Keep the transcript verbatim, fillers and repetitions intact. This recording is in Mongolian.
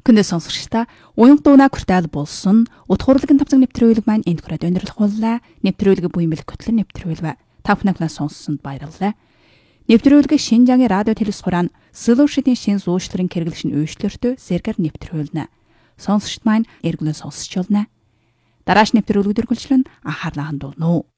Күндэ сонсогчдаа уянга дууна хүртэл болсон утгуурлаг тавцаг нэвтрүүлэг маань энд хүрээд өндөрлөх боллоо. Нэвтрүүлэг буймэл көтлөн нэвтрүүлвэ. Та бүхэн сонссонд баярлалаа. Нэвтрүүлэг Шинжаагийн радио телевизхурaan Solution-ийн шин зуушларын хэрэглэшин үйлчлэртөө сэргээр нэвтрүүлнэ. Сонсогчд маань эргүүлэн сонсч болно. Дарааш нэвтрүүлэг үргэлжлэн анхаарлаа хандуулна уу.